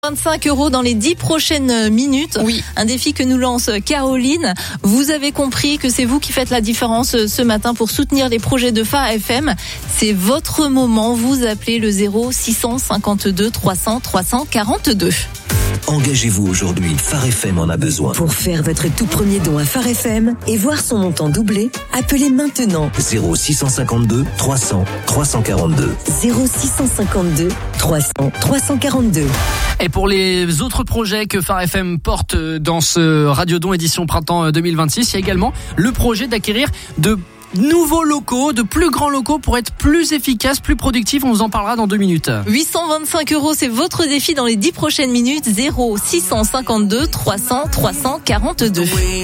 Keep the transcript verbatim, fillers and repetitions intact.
vingt-cinq euros dans les dix prochaines minutes. Oui. Un défi que nous lance Caroline. Vous avez compris que c'est vous qui faites la différence ce matin pour soutenir les projets de Phare F M. C'est votre moment. Vous appelez le zéro six cent cinquante-deux trois cents trois cent quarante-deux. Engagez-vous aujourd'hui, Phare F M en a besoin. Pour faire votre tout premier don à Phare F M et voir son montant doubler, appelez maintenant zéro six cent cinquante-deux trois cents trois cent quarante-deux. zéro six cent cinquante-deux trois cents trois cent quarante-deux. Et pour les autres projets que Phare F M porte dans ce Radiodon édition printemps deux mille vingt-six, il y a également le projet d'acquérir de nouveaux locaux, de plus grands locaux pour être plus efficaces, plus productifs. On vous en parlera dans deux minutes. huit cent vingt-cinq euros, c'est votre défi dans les dix prochaines minutes. zéro six cent cinquante-deux trois cents trois cent quarante-deux.